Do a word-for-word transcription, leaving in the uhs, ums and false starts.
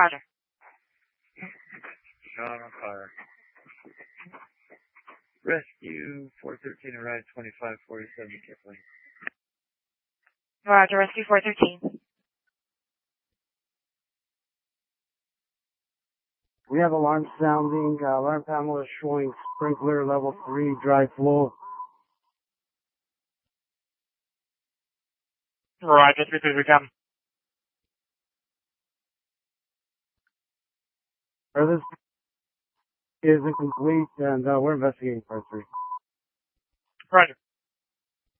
Roger. Sean on fire. Rescue four thirteen, arrive twenty-five forty-seven, Kipling. Roger, Rescue four thirteen. We have alarm sounding. Uh, alarm panel is showing sprinkler level three, dry flow. Roger, three three three, come. This is incomplete, and uh, we're investigating part three. Roger.